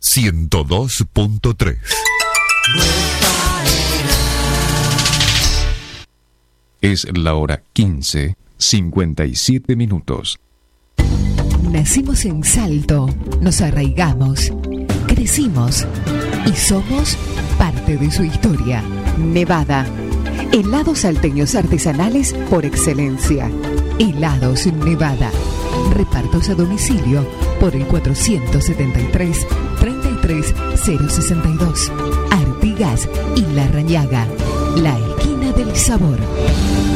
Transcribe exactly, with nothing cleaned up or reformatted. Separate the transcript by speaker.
Speaker 1: ciento dos punto tres.
Speaker 2: Es la hora quince, cincuenta y siete minutos.
Speaker 3: Nacimos en Salto, nos arraigamos, crecimos y somos parte de su historia. Nevada, helados salteños artesanales por excelencia. Helados Nevada, repartos a domicilio por el cuatrocientos setenta y tres, treinta y tres cero sesenta y dos. Artigas y La Rañaga, la esquina del sabor.